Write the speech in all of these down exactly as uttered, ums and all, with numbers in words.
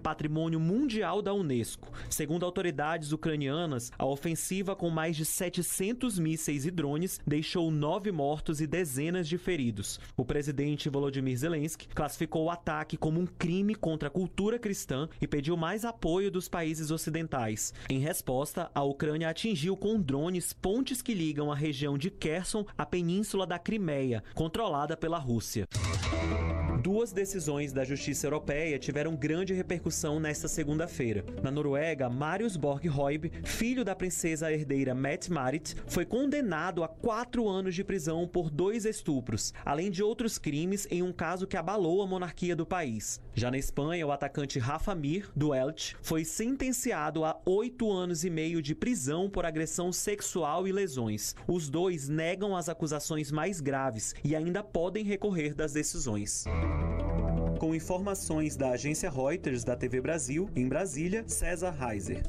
patrimônio mundial da Unesco. Segundo autoridades ucranianas, a ofensiva com mais de setecentos mísseis e drones deixou nove mortos e dezenas de feridos. O presidente Volodymyr Zelensky classificou o ataque como um crime contra a cultura cristã e pediu mais apoio dos países ocidentais. Em resposta, a Ucrânia atingiu com drones pontes que ligam a região de Kherson à península da Crimeia, controlada pela Rússia. Duas decisões da Justiça Europeia tiveram grande repercussão nesta segunda-feira. Na Noruega, Marius Borg-Høib, filho da princesa herdeira Mette-Marit, foi condenado a quatro anos de prisão por dois estupros, além de outros crimes em um caso que abalou a monarquia do país. Já na Espanha, o atacante Rafa Mir, do Elche, foi sentenciado a oito anos e meio de prisão por agressão sexual e lesões. Os dois negam as acusações mais graves e ainda podem recorrer das decisões. Com informações da agência Reuters da T V Brasil, em Brasília, César Reiser.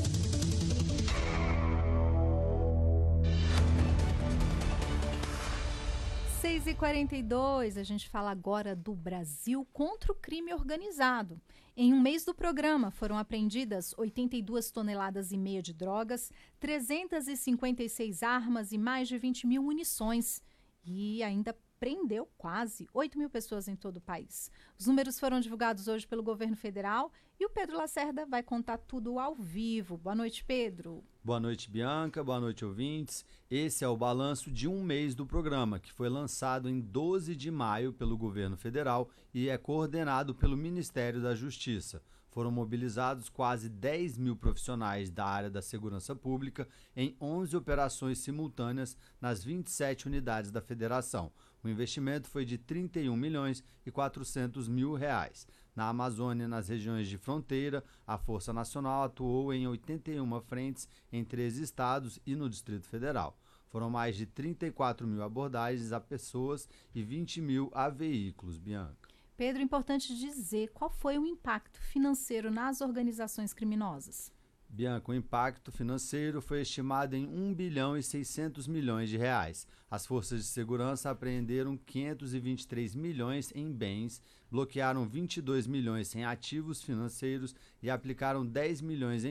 seis e quarenta e dois, a gente fala agora do Brasil contra o crime organizado. Em um mês do programa, foram apreendidas oitenta e duas toneladas e meia de drogas, trezentas e cinquenta e seis armas e mais de vinte mil munições. E ainda prendeu quase oito mil pessoas em todo o país. Os números foram divulgados hoje pelo governo federal e o Pedro Lacerda vai contar tudo ao vivo. Boa noite, Pedro. Boa noite, Bianca. Boa noite, ouvintes. Esse é o balanço de um mês do programa, que foi lançado em doze de maio pelo governo federal e é coordenado pelo Ministério da Justiça. Foram mobilizados quase dez mil profissionais da área da segurança pública em onze operações simultâneas nas vinte e sete unidades da federação. O investimento foi de trinta e um milhões e quatrocentos mil reais. Na Amazônia, nas regiões de fronteira, a Força Nacional atuou em oitenta e uma frentes em treze estados e no Distrito Federal. Foram mais de trinta e quatro mil abordagens a pessoas e vinte mil a veículos, Bianca. Pedro, importante dizer qual foi o impacto financeiro nas organizações criminosas. Bianca, o impacto financeiro foi estimado em um bilhão e seiscentos milhões de reais. As forças de segurança apreenderam quinhentos e vinte e três milhões em bens, bloquearam vinte e dois milhões em ativos financeiros e aplicaram dez milhões em